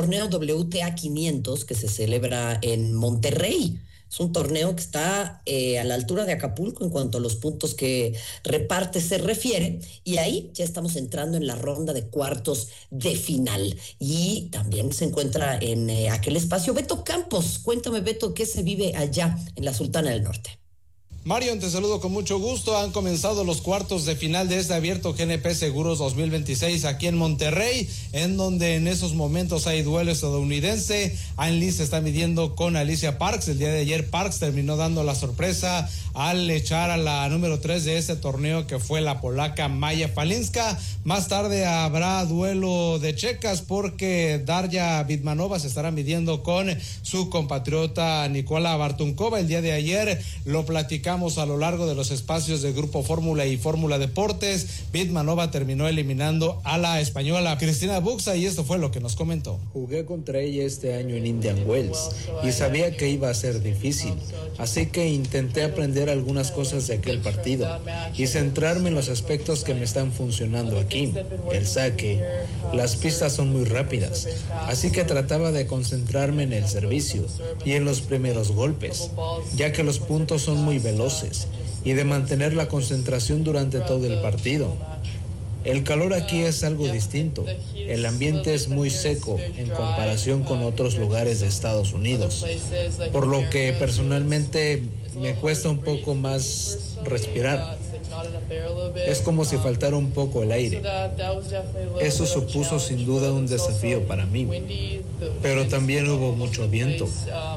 torneo WTA 500 que se celebra en Monterrey. Es un torneo que está a la altura de Acapulco en cuanto a los puntos que reparte se refiere, y ahí ya estamos entrando en la ronda de cuartos de final. Y también se encuentra en aquel espacio Beto Campos. Cuéntame, Beto, ¿qué se vive allá en la Sultana del Norte? Marion, te saludo con mucho gusto. Han comenzado los cuartos de final de este abierto GNP Seguros 2026 aquí en Monterrey, en donde en esos momentos hay duelo estadounidense. Ann Lee se está midiendo con Alicia Parks. El día de ayer Parks terminó dando la sorpresa al echar a la número 3 de este torneo, que fue la polaca Maya Falinska. Más tarde habrá duelo de checas porque Darya Vidmanova se estará midiendo con su compatriota Nicola Bartunkova. El día de ayer lo platicamos a lo largo de los espacios de Grupo Fórmula y Fórmula Deportes. Vidmanova terminó eliminando a la española Cristina Buxa, y esto fue lo que nos comentó. Jugué contra ella este año en Indian Wells y sabía que iba a ser difícil, así que intenté aprender algunas cosas de aquel partido y centrarme en los aspectos que me están funcionando aquí. El saque, las pistas son muy rápidas, así que trataba de concentrarme en el servicio y en los primeros golpes, ya que los puntos son muy veloces, y de mantener la concentración durante todo el partido. El calor aquí es algo distinto. El ambiente es muy seco en comparación con otros lugares de Estados Unidos, por lo que personalmente me cuesta un poco más respirar. Es como si faltara un poco el aire. Eso supuso sin duda un desafío para mí, pero también hubo mucho viento.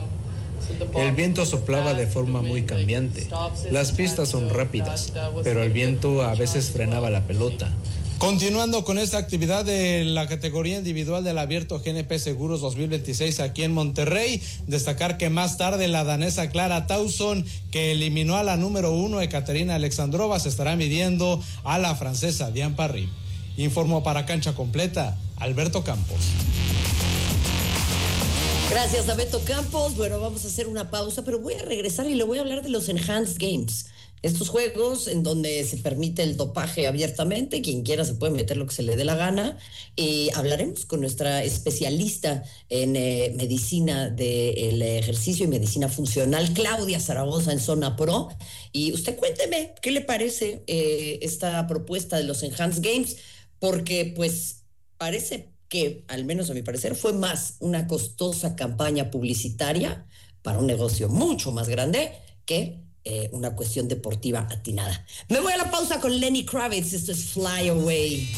El viento soplaba de forma muy cambiante. Las pistas son rápidas, pero el viento a veces frenaba la pelota. Continuando con esta actividad de la categoría individual del abierto GNP Seguros 2026 aquí en Monterrey, destacar que más tarde la danesa Clara Tauson, que eliminó a la número 1 Ekaterina Alexandrova, se estará midiendo a la francesa Diane Parry. Informó para Cancha Completa, Alberto Campos. Gracias a Beto Campos. Bueno, vamos a hacer una pausa, pero voy a regresar y le voy a hablar de los Enhanced Games. Estos juegos en donde se permite el dopaje abiertamente, quien quiera se puede meter lo que se le dé la gana. Y hablaremos con nuestra especialista en medicina del ejercicio y medicina funcional, Claudia Zaragoza, en Zona Pro. Y usted cuénteme, ¿qué le parece esta propuesta de los Enhanced Games? Porque pues parece que, al menos a mi parecer, fue más una costosa campaña publicitaria para un negocio mucho más grande que una cuestión deportiva atinada. Me voy a la pausa con Lenny Kravitz. Esto es Fly Away.